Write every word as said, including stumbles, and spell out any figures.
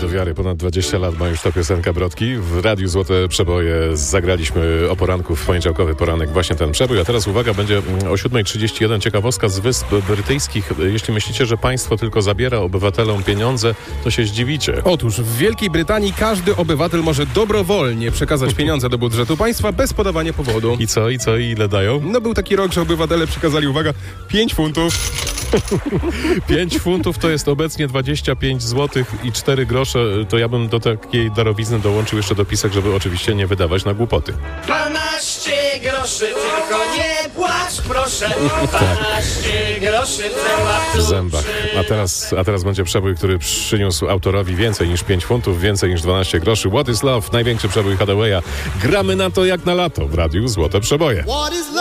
do wiary. Ponad dwadzieścia lat ma już ta piosenka Brodki. W Radiu Złote Przeboje zagraliśmy o poranku, w poniedziałkowy poranek właśnie ten przebój. A teraz uwaga, będzie o siódma trzydzieści jeden ciekawostka z Wysp Brytyjskich. Jeśli myślicie, że państwo tylko zabiera obywatelom pieniądze, to się zdziwicie. Otóż w Wielkiej Brytanii każdy obywatel może dobrowolnie przekazać pieniądze do budżetu państwa bez podawania powodu. I co, i co, i ile dają? No był taki rok, że obywatele przekazali, uwaga, pięć funtów. pięć funtów to jest obecnie dwadzieścia pięć złotych i cztery grosze. To ja bym do takiej darowizny dołączył jeszcze dopisek, żeby oczywiście nie wydawać na głupoty. dwanaście groszy, tylko nie płacz, proszę. dwanaście groszy W zębach. A teraz, a teraz będzie przebój, który przyniósł autorowi więcej niż pięć funtów, więcej niż dwanaście groszy. What is Love? Największy przebój Hathawaya. Gramy na to jak na lato w Radiu Złote Przeboje.